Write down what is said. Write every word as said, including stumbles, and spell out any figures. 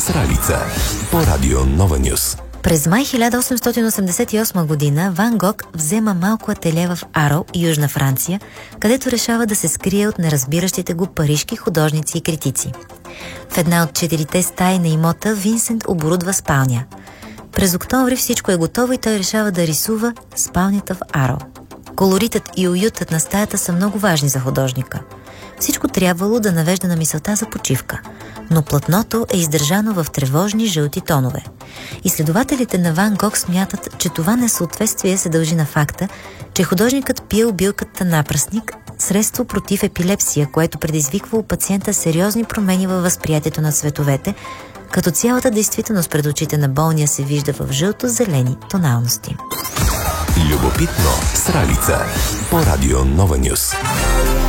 Сралица по радио Нова Нюс. През май хиляда осемстотин осемдесет и осма година Ван Гог взема малко ателие в Аро, Южна Франция, където решава да се скрие от неразбиращите го парижки художници и критици. В една от четирите стаи на имота Винсент оборудва спалня. През октомври всичко е готово и той решава да рисува спалнята в Аро. Колоритът и уютът на стаята са много важни за художника. Всичко трябвало да навежда на мисълта за почивка, но платното е издържано в тревожни жълти тонове. Изследователите на Ван Гог смятат, че това несъответствие се дължи на факта, че художникът пил билката напръсник, средство против епилепсия, което предизвиква у пациента сериозни промени във възприятието на цветовете, като цялата действителност пред очите на болния се вижда в жълто-зелени тоналности. Любопитно Сралица по радио Нова Нюс.